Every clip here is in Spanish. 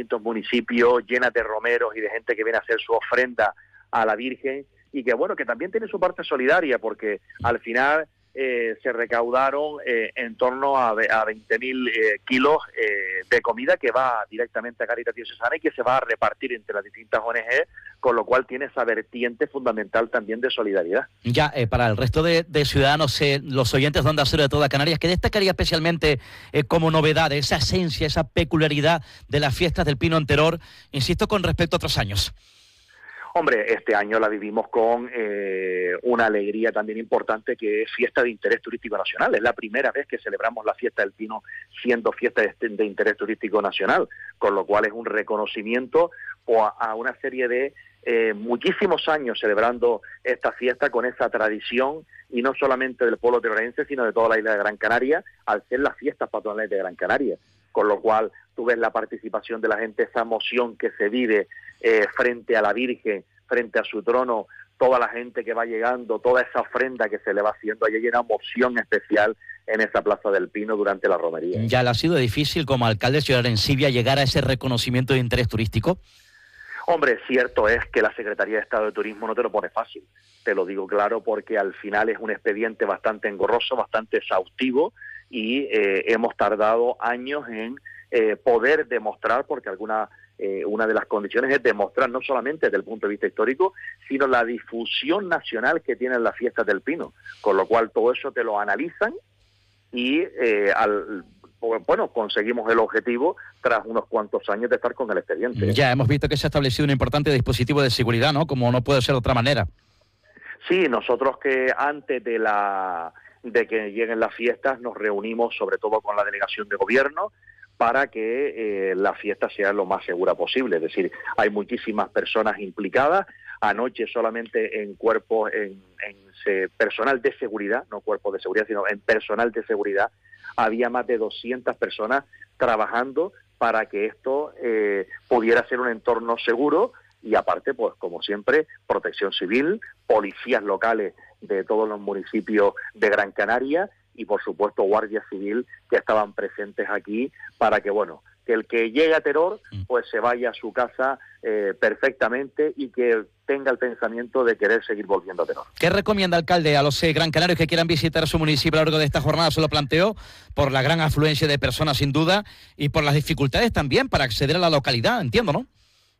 distintos municipios, llenas de romeros y de gente que viene a hacer su ofrenda a la Virgen, y que bueno, que también tiene su parte solidaria, porque al final se recaudaron en torno a 20.000 kilos de comida que va directamente a Cáritas Diocesana y que se va a repartir entre las distintas ONG, con lo cual tiene esa vertiente fundamental también de solidaridad. Ya, para el resto de ciudadanos, los oyentes de Onda Cero de toda Canarias, ¿qué destacaría especialmente como novedad, esa esencia, esa peculiaridad de las fiestas del Pino en Teror, insisto, con respecto a otros años? Hombre, este año la vivimos con una alegría también importante, que es fiesta de interés turístico nacional. Es la primera vez que celebramos la fiesta del Pino siendo fiesta de interés turístico nacional, con lo cual es un reconocimiento a una serie de muchísimos años celebrando esta fiesta con esa tradición, y no solamente del pueblo terorense, sino de toda la isla de Gran Canaria, al ser las fiestas patronales de Gran Canaria. Con lo cual tú ves la participación de la gente, esa emoción que se vive frente a la Virgen, frente a su trono, toda la gente que va llegando, toda esa ofrenda que se le va haciendo. Allí hay una emoción especial en esa Plaza del Pino durante la romería. ¿Ya le ha sido difícil como alcalde de Ciudad Arencibia llegar a ese reconocimiento de interés turístico? Hombre, cierto es que la Secretaría de Estado de Turismo no te lo pone fácil, te lo digo claro, porque al final es un expediente bastante engorroso, bastante exhaustivo, y hemos tardado años en poder demostrar, porque una de las condiciones es demostrar no solamente desde el punto de vista histórico, sino la difusión nacional que tienen las fiestas del Pino, con lo cual todo eso te lo analizan y conseguimos el objetivo tras unos cuantos años de estar con el expediente. Ya hemos visto que se ha establecido un importante dispositivo de seguridad, ¿no? Como no puede ser de otra manera. Sí, nosotros que antes de que lleguen las fiestas nos reunimos sobre todo con la delegación de gobierno para que la fiesta sea lo más segura posible. Es decir, hay muchísimas personas implicadas. Anoche solamente en personal de seguridad, no cuerpos de seguridad, sino en personal de seguridad, había más de 200 personas trabajando para que esto pudiera ser un entorno seguro. Y aparte, pues como siempre, protección civil, policías locales de todos los municipios de Gran Canaria y, por supuesto, guardia civil que estaban presentes aquí para que, bueno, que el que llegue a Teror pues se vaya a su casa perfectamente y que tenga el pensamiento de querer seguir volviendo a Teror. ¿Qué recomienda, alcalde, a los gran canarios que quieran visitar su municipio a lo largo de esta jornada? Se lo planteo por la gran afluencia de personas, sin duda, y por las dificultades también para acceder a la localidad, entiendo, ¿no?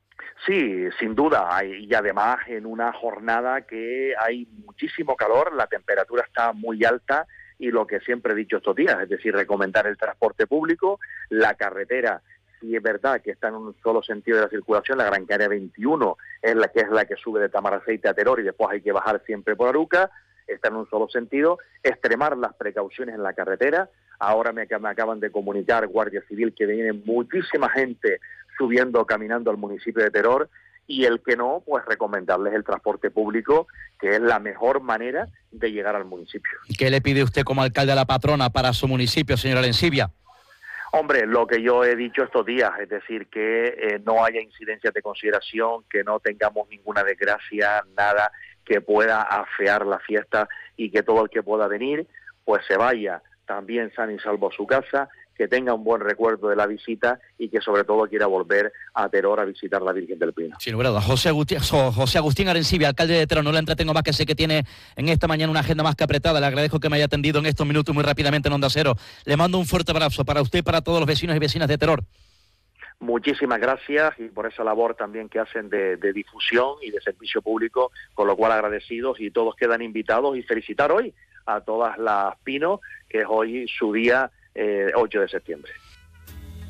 Sí, sin duda, y además en una jornada que hay muchísimo calor, la temperatura está muy alta, y lo que siempre he dicho estos días, es decir, recomendar el transporte público, la carretera. Sí es verdad que está en un solo sentido de la circulación, la Gran Canaria 21 es la que sube de Tamaraceite a Teror y después hay que bajar siempre por Aruca, está en un solo sentido, extremar las precauciones en la carretera. Ahora me acaban de comunicar Guardia Civil que viene muchísima gente subiendo, caminando al municipio de Teror, y el que no, pues recomendarles el transporte público, que es la mejor manera de llegar al municipio. ¿Qué le pide usted como alcalde a la patrona para su municipio, señora Arencibia? Hombre, lo que yo he dicho estos días, es decir, que no haya incidencias de consideración, que no tengamos ninguna desgracia, nada que pueda afear la fiesta, y que todo el que pueda venir, pues se vaya también sano y salvo a su casa, que tenga un buen recuerdo de la visita y que sobre todo quiera volver a Teror a visitar la Virgen del Pino. Sin lugar a dudas. José Agustín Arencibia, alcalde de Teror, no le entretengo más, que sé que tiene en esta mañana una agenda más que apretada. Le agradezco que me haya atendido en estos minutos muy rápidamente en Onda Cero. Le mando un fuerte abrazo para usted y para todos los vecinos y vecinas de Teror. Muchísimas gracias, y por esa labor también que hacen de difusión y de servicio público, con lo cual agradecidos, y todos quedan invitados, y felicitar hoy a todas las Pino, que es hoy su día 8 de septiembre.